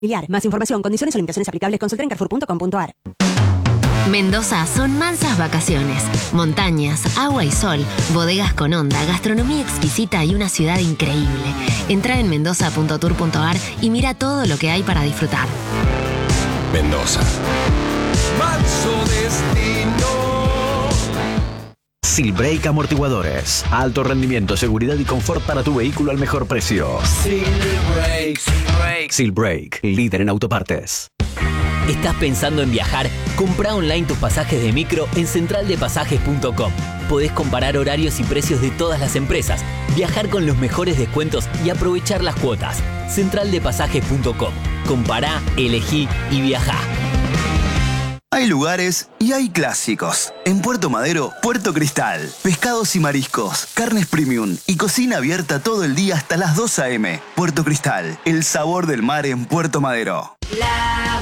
Más información, condiciones o limitaciones aplicables, consulta en carrefour.com.ar. Mendoza son mansas vacaciones, montañas, agua y sol, bodegas con onda, gastronomía exquisita y una ciudad increíble. Entra en mendoza.tour.ar y mira todo lo que hay para disfrutar. Mendoza. Manso destino. Silbrake Amortiguadores. Alto rendimiento, seguridad y confort para tu vehículo al mejor precio. Silbrake, líder en autopartes. ¿Estás pensando en viajar? Compra online tus pasajes de micro en centraldepasajes.com. Podés comparar horarios y precios de todas las empresas, viajar con los mejores descuentos y aprovechar las cuotas. Centraldepasajes.com. Compará, elegí y viajá. Hay lugares y hay clásicos. En Puerto Madero, Puerto Cristal. Pescados y mariscos, carnes premium y cocina abierta todo el día hasta las 2 a.m. Puerto Cristal, el sabor del mar en Puerto Madero.